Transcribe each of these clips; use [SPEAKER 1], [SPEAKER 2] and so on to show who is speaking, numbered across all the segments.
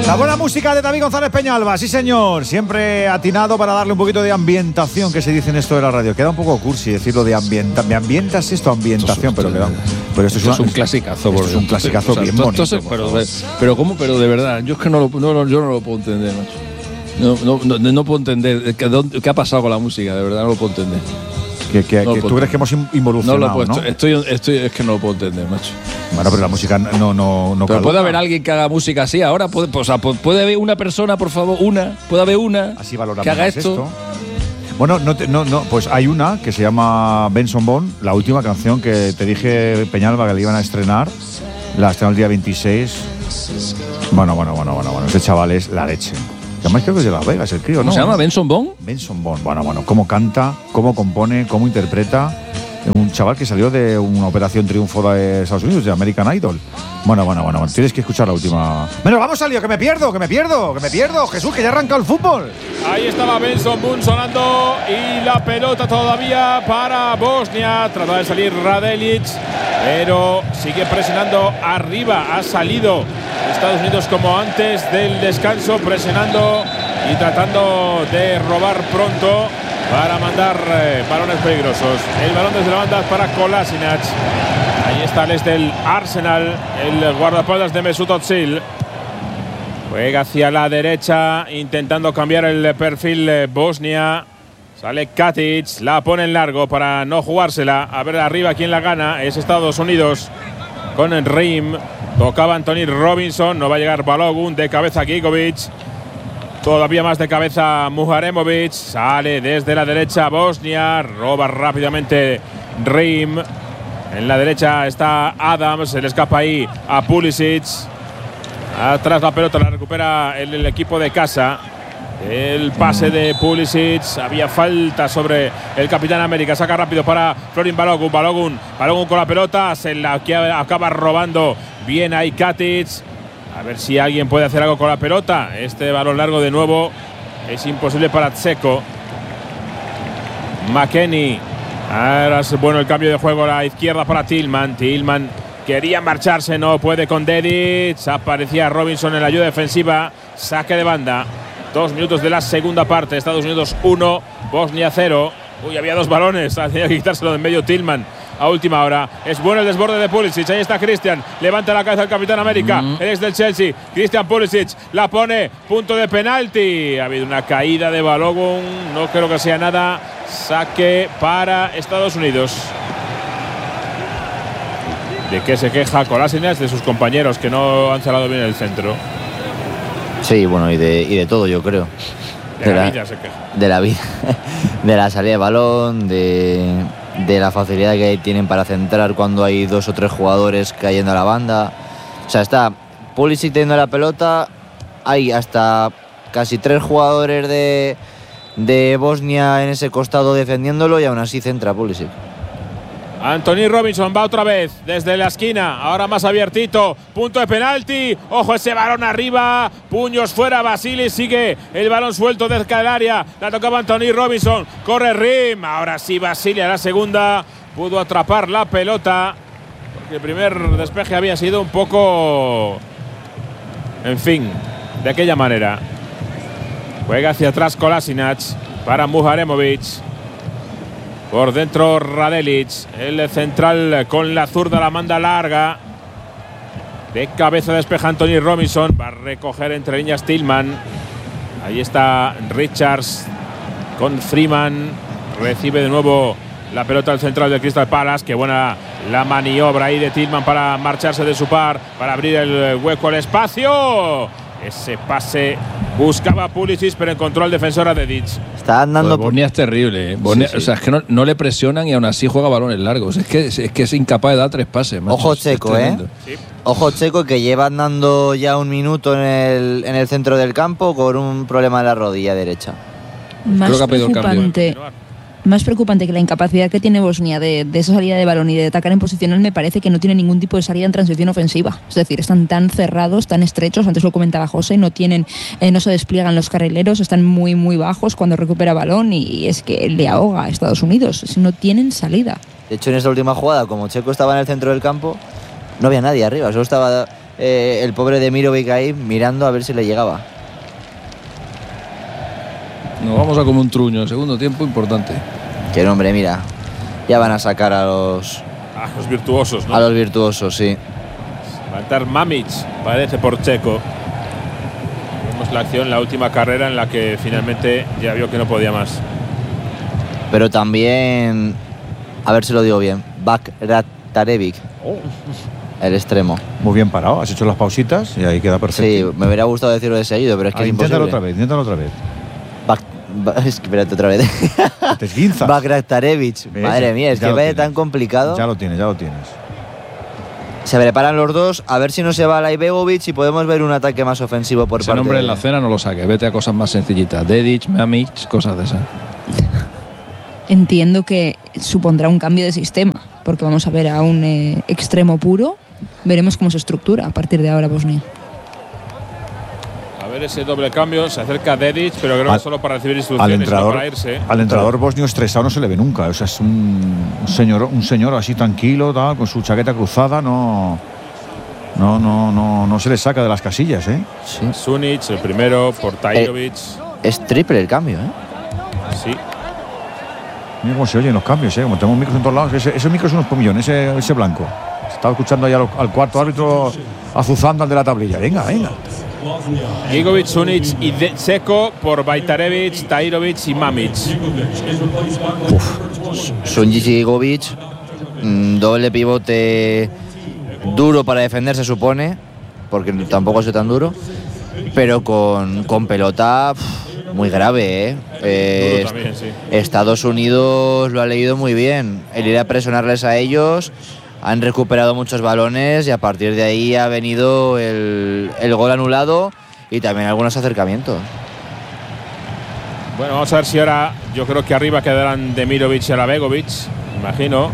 [SPEAKER 1] La buena música de David González Peñalba, sí señor, siempre atinado para darle un poquito de ambientación, que se dice en esto de la radio. Queda un poco cursi decirlo de me ambientas esto, ambientación, pero esto es un
[SPEAKER 2] clasicazo.
[SPEAKER 1] Esto es un clasicazo bien bonito.
[SPEAKER 2] Pero ¿cómo? Pero de verdad, yo es que yo no lo puedo entender, macho. No puedo entender qué ha pasado con la música, de verdad, no lo puedo entender.
[SPEAKER 1] ¿Tú crees que hemos involucionado?
[SPEAKER 2] No lo puedo, es que no lo puedo entender, macho.
[SPEAKER 1] Bueno, pero la música no
[SPEAKER 2] pero puede haber alguien que haga música así ahora. Puede haber una persona, por favor, puede haber una
[SPEAKER 1] así valoramos
[SPEAKER 2] que haga esto.
[SPEAKER 1] Bueno, pues hay una que se llama Benson Boone, la última canción que te dije, Peñalba, que le iban a estrenar. La estrenó el día 26. Bueno, este chaval es la leche. Además creo que es de Las Vegas el crío, ¿no?
[SPEAKER 2] ¿Cómo se llama? ¿Benson Boone?
[SPEAKER 1] Benson Boone. Bueno, cómo canta, cómo compone, cómo interpreta. Un chaval que salió de una operación triunfo de Estados Unidos, de American Idol. Bueno, tienes que escuchar la última. Bueno, vamos al lío, que me pierdo. Jesús, que ya arranca el fútbol.
[SPEAKER 3] Ahí estaba Benson Boone sonando y la pelota todavía para Bosnia. Trata de salir Radelic, pero sigue presionando arriba. Ha salido Estados Unidos como antes del descanso, presionando y tratando de robar pronto para mandar balones peligrosos. El balón desde la banda para Kolasinac. Ahí está el del Arsenal, el guardaespaldas de Mesut Özil. Juega hacia la derecha, intentando cambiar el perfil Bosnia. Sale Katic, la pone en largo para no jugársela. A ver arriba quién la gana. Es Estados Unidos con el Rim. Tocaba Anthony Robinson, no va a llegar Balogun, de cabeza Gigovic. Todavía más de cabeza Muharemovic. Sale desde la derecha Bosnia. Roba rápidamente Rim. En la derecha está Adams. Se le escapa ahí a Pulisic. Atrás la pelota la recupera el equipo de casa. El pase de Pulisic. Había falta sobre el Capitán América. Saca rápido para Florin Balogun. Balogun con la pelota. Se la acaba robando bien ahí Katic. A ver si alguien puede hacer algo con la pelota. Este balón largo de nuevo es imposible para Dzeko. McKennie. Ahora es bueno el cambio de juego a la izquierda para Tillman. Tillman quería marcharse, no puede con Dedic. Aparecía Robinson en la ayuda defensiva. Saque de banda. 2 minutos de la segunda parte. Estados Unidos 1, Bosnia 0. Uy, había 2 balones. Tenía que quitárselo de en medio Tillman. A última hora, es bueno el desborde de Pulisic. Ahí está Christian, levanta la cabeza el Capitán América. Él es del Chelsea, Christian Pulisic la pone, punto de penalti. Ha habido una caída de Balogun, no creo que sea nada. Saque para Estados Unidos. ¿De qué se queja Kolasinac? De sus compañeros que no han cerrado bien el centro.
[SPEAKER 4] Sí, bueno, y de todo, yo creo.
[SPEAKER 3] De la vida se queja.
[SPEAKER 4] De la vida, de la salida de balón, de la facilidad que tienen para centrar cuando hay 2 o 3 jugadores cayendo a la banda. O sea, está Pulisic teniendo la pelota, hay hasta casi 3 jugadores de Bosnia en ese costado defendiéndolo y aún así centra Pulisic.
[SPEAKER 3] Anthony Robinson va otra vez desde la esquina, ahora más abiertito, punto de penalti, ojo ese balón arriba, puños fuera, Basili sigue el balón suelto cerca del área, la tocaba Anthony Robinson, corre Rim, ahora sí Basili a la segunda, pudo atrapar la pelota, porque el primer despeje había sido un poco, en fin, de aquella manera. Juega hacia atrás Kolasinac para Muharemovic. Por dentro Radelic, el central con la zurda, la manda larga. De cabeza despeja Anthony Robinson, va a recoger entre líneas Tillman. Ahí está Richards con Freeman. Recibe de nuevo la pelota al central del Crystal Palace. Qué buena la maniobra ahí de Tillman para marcharse de su par, para abrir el hueco al espacio. Ese pase buscaba Pulisic, pero encontró al defensor a Dedic.
[SPEAKER 4] Está andando.
[SPEAKER 2] Bosnia es terrible, ¿eh? Bosnia, sí. O sea, es que no le presionan y aún así juega balones largos. Es que es incapaz de dar 3 pases. Macho.
[SPEAKER 4] Ojo Dzeko,
[SPEAKER 3] Sí.
[SPEAKER 4] Ojo Dzeko, que lleva andando ya 1 minuto en el centro del campo con un problema en la rodilla derecha.
[SPEAKER 5] Más preocupante que la incapacidad que tiene Bosnia de esa salida de balón y de atacar en posicional, me parece que no tiene ningún tipo de salida en transición ofensiva. Es decir, están tan cerrados, tan estrechos, antes lo comentaba José, no se despliegan los carrileros, están muy muy bajos cuando recupera balón y es que le ahoga a Estados Unidos, no tienen salida.
[SPEAKER 4] De hecho, en esa última jugada, como Dzeko estaba en el centro del campo, no había nadie arriba, solo estaba el pobre Demirovic ahí mirando a ver si le llegaba.
[SPEAKER 2] Nos vamos a comer un truño, segundo tiempo importante.
[SPEAKER 4] Que hombre, mira, ya van a sacar a los
[SPEAKER 3] virtuosos, ¿no?
[SPEAKER 4] A los virtuosos, sí.
[SPEAKER 3] Va a entrar Mamic, parece, por Checo. Vemos la acción, la última carrera en la que finalmente ya vio que no podía más.
[SPEAKER 4] Pero también, a ver si lo digo bien, Bakratarevic, el extremo.
[SPEAKER 1] Muy bien parado, has hecho las pausitas y ahí queda perfecto.
[SPEAKER 4] Sí, me hubiera gustado decirlo de seguido, pero es que es
[SPEAKER 1] inténtalo
[SPEAKER 4] imposible.
[SPEAKER 1] inténtalo otra vez.
[SPEAKER 4] Espérate otra vez.
[SPEAKER 1] Te esguinzas.
[SPEAKER 4] Bakratarevic. Madre mía, es que vaya tan complicado.
[SPEAKER 1] Ya lo tienes.
[SPEAKER 4] Se preparan los dos, a ver si no se va a Ibegovic y podemos ver un ataque más ofensivo por
[SPEAKER 2] Ese
[SPEAKER 4] parte
[SPEAKER 2] nombre
[SPEAKER 4] de...
[SPEAKER 2] en la cena no lo saques, vete a cosas más sencillitas. Dedic, Mamic, cosas de esas.
[SPEAKER 5] Entiendo que supondrá un cambio de sistema, porque vamos a ver a un extremo puro. Veremos cómo se estructura a partir de ahora Bosnia.
[SPEAKER 3] A ver ese doble cambio, se acerca Dedic, pero creo que solo para recibir instrucciones, no para irse.
[SPEAKER 1] Al entrenador bosnio estresado no se le ve nunca. O sea, es un señor así tranquilo, tal, con su chaqueta cruzada, no se le saca de las casillas, ¿eh?
[SPEAKER 4] Sí.
[SPEAKER 3] Sunic, el primero, por Tahirovic.
[SPEAKER 4] Es triple el cambio, ¿eh?
[SPEAKER 3] Sí.
[SPEAKER 1] Mira cómo se oyen los cambios, ¿eh? Como tenemos micros en todos lados. Ese micro es unos pomillones, ese blanco. Estaba escuchando ahí al cuarto árbitro azuzando al de la tablilla. Venga.
[SPEAKER 3] Gigovic, Sunic y Checo por Bajtarevic, Tahirovic y Mamic.
[SPEAKER 4] Sunjic y Gigovic, doble pivote duro para defender, se supone, porque tampoco es tan duro, pero con pelota muy grave, ¿eh?
[SPEAKER 3] Duro también, sí.
[SPEAKER 4] Estados Unidos lo ha leído muy bien. El ir a presionarles a ellos, han recuperado muchos balones y a partir de ahí ha venido el gol anulado y también algunos acercamientos.
[SPEAKER 3] Bueno, vamos a ver si ahora, yo creo que arriba quedarán Demirovic y Arabegovic, imagino.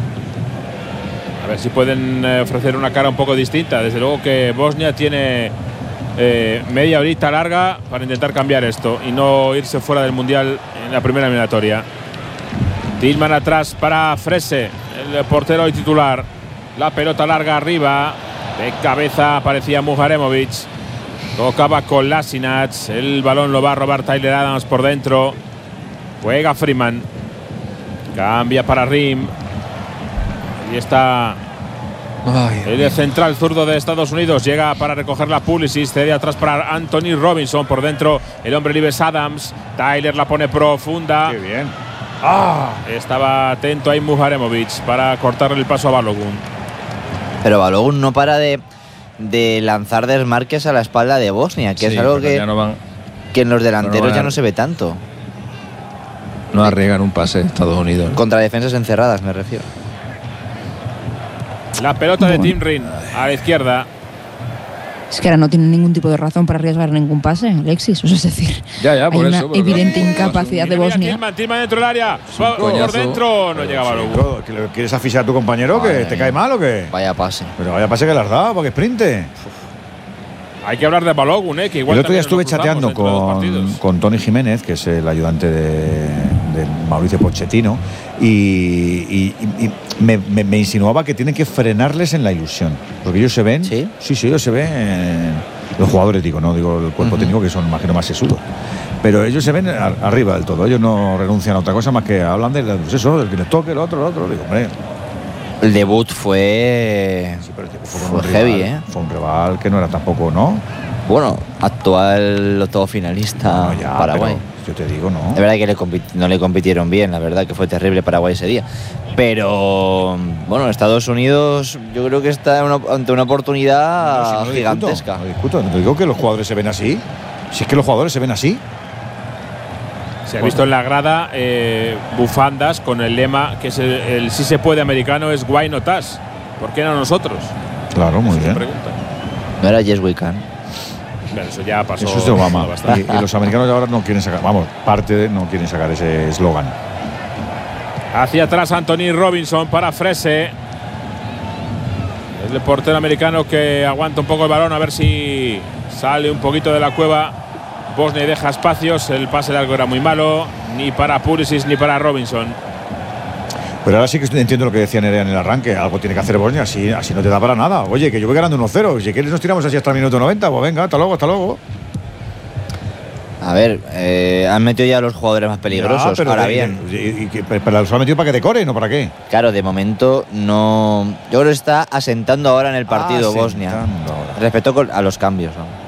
[SPEAKER 3] A ver si pueden ofrecer una cara un poco distinta. Desde luego que Bosnia tiene media horita larga para intentar cambiar esto y no irse fuera del Mundial en la primera eliminatoria. Tillman atrás para Frese, el portero y titular. La pelota larga arriba, de cabeza aparecía Muharemovic. Tocaba con Lasinac, el balón lo va a robar Tyler Adams por dentro. Juega Freeman, cambia para Rim. Y está el central zurdo de Estados Unidos. Llega para recoger la Pulisic, cede atrás para Anthony Robinson. Por dentro el hombre libre es Adams. Tyler la pone profunda.
[SPEAKER 1] Qué bien.
[SPEAKER 3] Estaba atento ahí Muharemovic para cortarle el paso a Balogun.
[SPEAKER 4] Pero Balogun no para de lanzar desmarques a la espalda de Bosnia, que
[SPEAKER 2] Sí,
[SPEAKER 4] es algo
[SPEAKER 2] pero ya no van,
[SPEAKER 4] que en los delanteros
[SPEAKER 2] van a-
[SPEAKER 4] ya no se ve tanto.
[SPEAKER 2] no arriesgan un pase Estados Unidos.
[SPEAKER 4] Contra defensas encerradas, me refiero.
[SPEAKER 3] La pelota de Tim Rin a la izquierda.
[SPEAKER 5] Es que ahora no tienen ningún tipo de razón para arriesgar ningún pase, Alexis. O sea, es decir,
[SPEAKER 2] Ya, por
[SPEAKER 5] hay una
[SPEAKER 2] eso, pero
[SPEAKER 5] evidente
[SPEAKER 2] claro,
[SPEAKER 5] incapacidad de
[SPEAKER 3] Mira,
[SPEAKER 5] Bosnia.
[SPEAKER 3] Tillman dentro del área. Por
[SPEAKER 2] coñazo.
[SPEAKER 3] dentro no llega Balogun.
[SPEAKER 1] ¿Quieres asfixiar a tu compañero?
[SPEAKER 4] Madre
[SPEAKER 1] ¿Que te
[SPEAKER 4] mía.
[SPEAKER 1] cae mal o qué?
[SPEAKER 4] Vaya pase.
[SPEAKER 1] Pero vaya pase que le has dado, para que sprinte.
[SPEAKER 3] Hay que hablar de Balogun, que igual
[SPEAKER 1] El otro día
[SPEAKER 3] también
[SPEAKER 1] estuve
[SPEAKER 3] nos cruzamos
[SPEAKER 1] chateando
[SPEAKER 3] dentro de los partidos.
[SPEAKER 1] con Tony Jiménez, que es el ayudante de Mauricio Pochettino, y me insinuaba que tienen que frenarles en la ilusión. Porque ellos se ven.
[SPEAKER 4] ¿Sí?
[SPEAKER 1] Sí, ellos se ven. Los jugadores, digo el cuerpo técnico, que son, imagino, más sesudos. Pero ellos se ven arriba del todo. Ellos no renuncian a otra cosa más que hablan del que les toque, el otro. Digo, hombre.
[SPEAKER 4] El debut fue
[SPEAKER 1] un
[SPEAKER 4] heavy,
[SPEAKER 1] rival, fue un rival que no era tampoco, ¿no?
[SPEAKER 4] Bueno, actual octavo finalista
[SPEAKER 1] No, ya,
[SPEAKER 4] Paraguay.
[SPEAKER 1] pero yo te digo, ¿no?
[SPEAKER 4] Es verdad que no le compitieron bien, la verdad que fue terrible Paraguay ese día. Pero bueno, Estados Unidos yo creo que está ante una oportunidad
[SPEAKER 1] No, si no
[SPEAKER 4] gigantesca.
[SPEAKER 1] No discuto, no digo que los jugadores se ven así. Si es que los jugadores se ven así.
[SPEAKER 3] Se ha visto en la grada bufandas con el lema que es el si se puede americano, es why not us. ¿Por qué no nosotros?
[SPEAKER 1] Claro, muy bien.
[SPEAKER 3] Pregunta.
[SPEAKER 4] No era Yes We Can.
[SPEAKER 3] Bueno, eso ya pasó.
[SPEAKER 1] Eso es de Obama.
[SPEAKER 3] bastante.
[SPEAKER 1] Y los americanos de ahora no quieren sacar, no quieren sacar ese eslogan.
[SPEAKER 3] Hacia atrás Anthony Robinson para Frese. El portero americano que aguanta un poco el balón a ver si sale un poquito de la cueva. Bosnia deja espacios. El pase largo era muy malo. Ni para Pulisic ni para Robinson.
[SPEAKER 1] Pero ahora sí que entiendo lo que decía Nerea en el arranque. Algo tiene que hacer Bosnia, así no te da para nada. Oye, que yo voy ganando 1-0. Si quieres nos tiramos así hasta el minuto 90. Pues venga, hasta luego.
[SPEAKER 4] A ver, han metido ya a los jugadores más peligrosos.
[SPEAKER 1] Ya,
[SPEAKER 4] ahora bien.
[SPEAKER 1] Pero los han metido para que decoren, ¿no para qué?
[SPEAKER 4] Claro, de momento no. Yo creo que está asentando ahora en el partido Bosnia.
[SPEAKER 1] Ahora.
[SPEAKER 4] Respecto a los cambios, ¿no?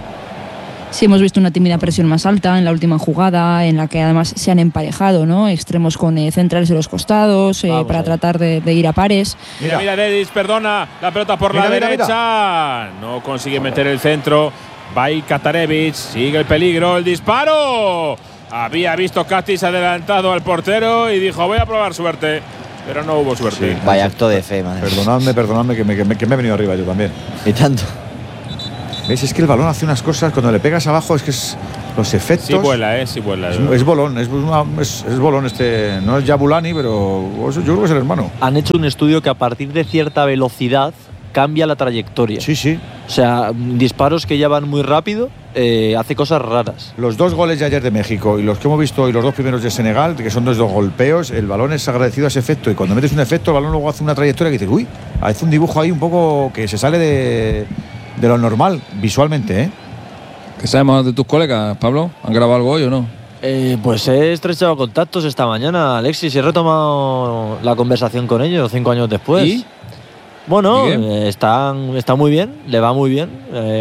[SPEAKER 5] Sí, hemos visto una tímida presión más alta en la última jugada, en la que además se han emparejado, ¿no? Extremos con centrales de los costados para tratar de ir a pares.
[SPEAKER 3] Mira, Dedić, perdona, la pelota por la derecha. No consigue meter el centro. Va Katarević, sigue el peligro, el disparo. Había visto Katic adelantado al portero y dijo, voy a probar suerte. Pero no hubo suerte.
[SPEAKER 4] Sí, vaya acto de fe, madre.
[SPEAKER 1] Perdonadme que me he venido arriba yo también.
[SPEAKER 4] Y tanto.
[SPEAKER 1] ¿Ves? Es que el balón hace unas cosas, cuando le pegas abajo, es que los efectos.
[SPEAKER 3] Sí vuela, sí vuela.
[SPEAKER 1] Es bolón, es bolón este. No es Jabulani, pero yo creo que es el hermano.
[SPEAKER 6] Han hecho un estudio que a partir de cierta velocidad cambia la trayectoria.
[SPEAKER 1] Sí.
[SPEAKER 6] O sea, disparos que ya van muy rápido, hace cosas raras.
[SPEAKER 1] Los 2 goles de ayer de México y los que hemos visto y los 2 primeros de Senegal, que son 2 golpeos, el balón es agradecido a ese efecto. Y cuando metes un efecto, el balón luego hace una trayectoria que dices, uy, hace un dibujo ahí un poco que se sale de lo normal, visualmente, ¿eh?
[SPEAKER 2] ¿Qué sabemos de tus colegas, Pablo? ¿Han grabado algo hoy o no?
[SPEAKER 6] Pues he estrechado contactos esta mañana, Alexis, y he retomado la conversación con ellos 5 años después.
[SPEAKER 2] ¿Y?
[SPEAKER 6] Bueno, está muy bien, le va muy bien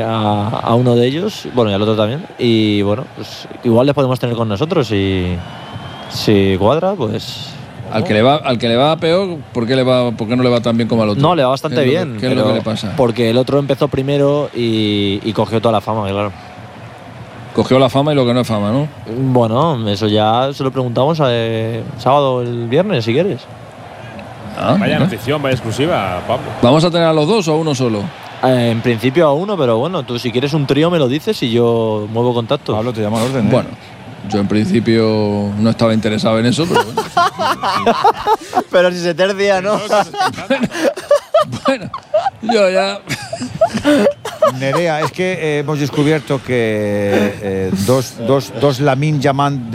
[SPEAKER 6] a uno de ellos, bueno, y al otro también. Y bueno, pues igual les podemos tener con nosotros y si cuadra, pues.
[SPEAKER 2] Al que le va peor, ¿por qué no le va tan bien como al otro?
[SPEAKER 6] No, le va bastante bien.
[SPEAKER 2] ¿Qué es lo que le pasa?
[SPEAKER 6] Porque el otro empezó primero y cogió toda la fama, claro.
[SPEAKER 2] Cogió la fama y lo que no es fama, ¿no?
[SPEAKER 6] Bueno, eso ya se lo preguntamos sábado, el viernes, si quieres.
[SPEAKER 3] Vaya notición, vaya exclusiva, Pablo.
[SPEAKER 2] ¿Vamos a tener a los 2 o a uno solo?
[SPEAKER 6] En principio a uno, pero bueno, tú si quieres un trío me lo dices y yo muevo contacto.
[SPEAKER 1] Pablo, te llama al orden, ¿eh?
[SPEAKER 2] Bueno, yo en principio no estaba interesado en eso, pero bueno.
[SPEAKER 4] Pero si se tercia, ¿no?
[SPEAKER 2] Bueno, yo ya.
[SPEAKER 1] Nerea, es que hemos descubierto que dos Lamine Yamal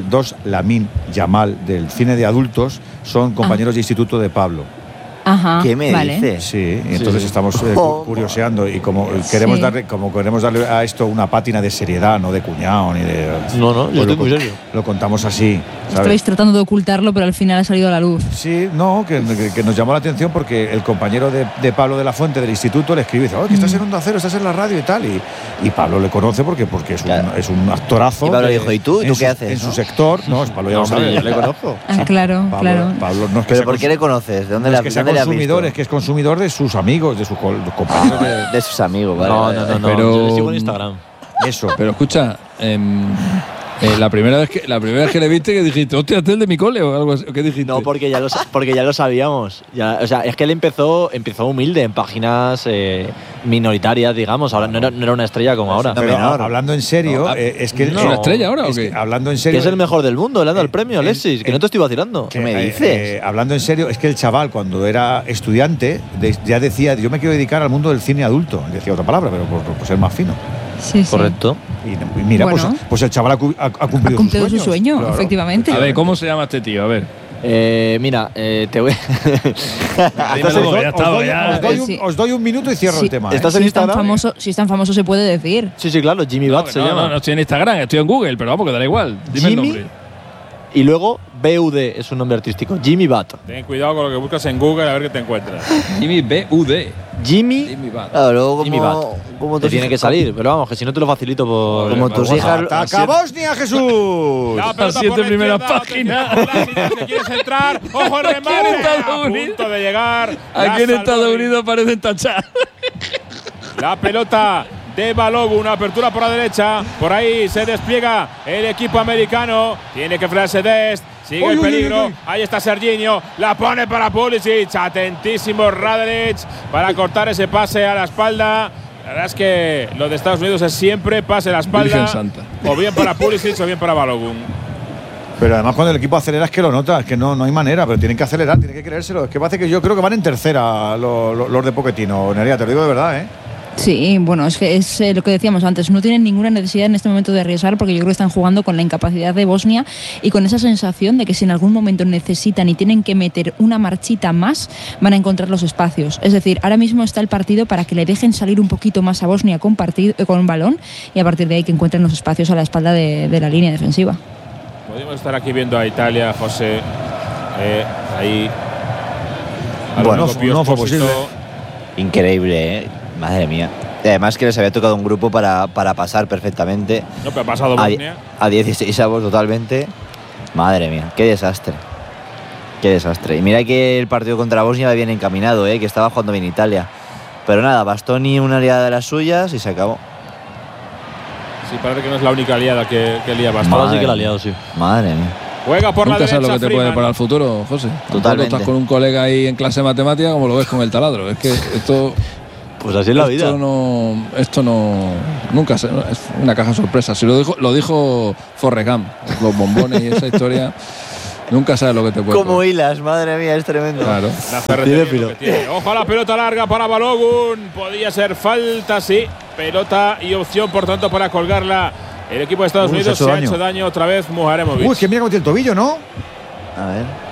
[SPEAKER 1] del cine de adultos son compañeros de instituto de Pablo.
[SPEAKER 5] Ajá,
[SPEAKER 4] ¿Qué me dices?
[SPEAKER 1] Sí, y entonces estamos curioseando y como queremos darle a esto una pátina de seriedad, no de cuñado ni de.
[SPEAKER 6] No, yo estoy muy serio.
[SPEAKER 1] Lo contamos así, ¿sabes?
[SPEAKER 5] Estabais tratando de ocultarlo, pero al final ha salido a la luz.
[SPEAKER 1] Sí, no, que nos llamó la atención porque el compañero de Pablo de la Fuente del instituto le escribe y dice, que estás en Onda Cero, estás en la radio y tal. Y Pablo le conoce porque es un actorazo.
[SPEAKER 4] Y Pablo dijo, ¿y tú? ¿Y tú qué haces?
[SPEAKER 1] En su sector, no, Pablo ya lo sabe.
[SPEAKER 4] Yo le conozco.
[SPEAKER 5] Claro.
[SPEAKER 1] Pablo no es que
[SPEAKER 4] ¿Pero por qué le conoces? ¿De dónde le has visto?
[SPEAKER 1] Es que es consumidor de sus amigos, de sus compañeros.
[SPEAKER 4] De sus amigos, vale.
[SPEAKER 6] No,
[SPEAKER 2] pero
[SPEAKER 6] yo le sigo en Instagram.
[SPEAKER 1] Eso.
[SPEAKER 2] Pero escucha, la primera vez que le viste, que dijiste, hostia, ¿este es el de mi cole o algo así? ¿Qué dijiste?
[SPEAKER 6] No, porque ya lo sabíamos. O sea, es que él empezó humilde en páginas minoritarias, digamos. Ahora no era una estrella como ahora.
[SPEAKER 1] Pero hablando en serio, es que
[SPEAKER 2] ¿Es una estrella ahora o qué?
[SPEAKER 1] Hablando en
[SPEAKER 6] Que
[SPEAKER 1] serio.
[SPEAKER 6] es el mejor del mundo, le han dado el premio, Alexis. Que no te estoy vacilando.
[SPEAKER 4] ¿Qué me dices?
[SPEAKER 1] Hablando en serio, es que el chaval, cuando era estudiante, ya decía, yo me quiero dedicar al mundo del cine adulto. Decía otra palabra, pero por ser más fino.
[SPEAKER 5] Sí.
[SPEAKER 6] Correcto.
[SPEAKER 1] Y mira,
[SPEAKER 5] Bueno.
[SPEAKER 1] pues el chaval ha cumplido
[SPEAKER 5] su sueño,
[SPEAKER 1] claro.
[SPEAKER 5] efectivamente.
[SPEAKER 2] A ver, ¿cómo se llama este tío? A ver.
[SPEAKER 6] Mira, te voy.
[SPEAKER 1] Os doy un minuto y cierro el tema.
[SPEAKER 6] ¿Estás en Instagram?
[SPEAKER 5] Si es tan famoso se puede decir.
[SPEAKER 6] Sí, claro, Jimmy Bat se llama.
[SPEAKER 2] No estoy en Instagram, estoy en Google, pero vamos, que da igual. Dime
[SPEAKER 6] Jimmy,
[SPEAKER 2] el nombre.
[SPEAKER 6] Y luego BUD es un nombre artístico. Jimmy Bat.
[SPEAKER 3] Ten cuidado con lo que buscas en Google a ver qué te encuentras.
[SPEAKER 2] Jimmy BUD.
[SPEAKER 6] Jimmy
[SPEAKER 2] Bat.
[SPEAKER 4] Claro, luego
[SPEAKER 6] Jimmy Bat.
[SPEAKER 4] como
[SPEAKER 6] te tiene que salir, pero vamos, que si no te lo facilito por.
[SPEAKER 4] Como tus hijas.
[SPEAKER 1] ¡Ataca Bosnia, Jesús!
[SPEAKER 3] La pelota
[SPEAKER 2] Las 7
[SPEAKER 3] por la
[SPEAKER 2] primeras
[SPEAKER 3] izquierda,
[SPEAKER 2] páginas.
[SPEAKER 3] atención, que quieres entrar. ¡Ojo el remate!
[SPEAKER 2] Estados
[SPEAKER 3] A
[SPEAKER 2] Unidos.
[SPEAKER 3] punto de llegar.
[SPEAKER 2] Aquí en
[SPEAKER 3] La
[SPEAKER 2] Estados
[SPEAKER 3] salvó
[SPEAKER 2] Unidos parecen tachar.
[SPEAKER 3] La pelota de Balogun, una apertura por la derecha. Por ahí se despliega el equipo americano. Tiene que frenarse Dest. Sigue el peligro. Ahí está Serginho. La pone para Pulisic. Atentísimo Radelic para cortar ese pase a la espalda. La verdad es que lo de Estados Unidos es siempre pase a la espalda.
[SPEAKER 2] Virgen Santa.
[SPEAKER 3] O bien para Pulisic o bien para Balogun.
[SPEAKER 1] Pero además cuando el equipo acelera es que lo notas, que no hay manera, pero tienen que acelerar, tienen que creérselo. Es que parece que yo creo que van en tercera los de Pochettino. Nerea, te lo digo de verdad, ¿eh?
[SPEAKER 5] Sí, bueno, es que es lo que decíamos antes, no tienen ninguna necesidad en este momento de arriesgar porque yo creo que están jugando con la incapacidad de Bosnia y con esa sensación de que si en algún momento necesitan y tienen que meter una marchita más, van a encontrar los espacios. Es decir, ahora mismo está el partido para que le dejen salir un poquito más a Bosnia con balón y a partir de ahí que encuentren los espacios a la espalda de la línea defensiva.
[SPEAKER 3] Podemos estar aquí viendo a Italia, José, ahí.
[SPEAKER 1] Bueno, no fue posible.
[SPEAKER 4] Increíble, ¿eh? Madre mía. Y además que les había tocado un grupo para pasar perfectamente.
[SPEAKER 3] No, pero ha pasado Bosnia.
[SPEAKER 4] A 16 avos totalmente. Madre mía, qué desastre. Qué desastre. Y mira que el partido contra Bosnia va bien encaminado, que estaba jugando bien Italia. Pero nada, Bastoni una liada de las suyas y se acabó.
[SPEAKER 3] Sí, parece que no es la única liada que lía Bastoni.
[SPEAKER 6] Ahora sí que la ha liado, sí.
[SPEAKER 4] Madre mía.
[SPEAKER 3] Juega por
[SPEAKER 2] Nunca
[SPEAKER 3] la derecha.
[SPEAKER 2] sabes lo que te
[SPEAKER 3] Freeman.
[SPEAKER 2] puede parar el futuro, José.
[SPEAKER 4] Totalmente.
[SPEAKER 2] Estás con un colega ahí en clase de matemática como lo ves con el taladro. Es que esto.
[SPEAKER 6] Pues así es la vida.
[SPEAKER 2] Esto no. Nunca es una caja sorpresa. Si lo dijo Forrest Gump, los bombones y esa historia. Nunca sabes lo que te puede
[SPEAKER 4] Como hilas, madre mía, es tremendo.
[SPEAKER 2] Claro.
[SPEAKER 3] La ferretería que tiene. Ojo a la pelota larga para Balogun. Podía ser falta, sí. Pelota y opción, por tanto, para colgarla. El equipo de Estados Unidos se ha hecho daño otra vez. Muharemovic.
[SPEAKER 1] Uy, que mira cómo tiene el tobillo, ¿no?
[SPEAKER 4] A ver.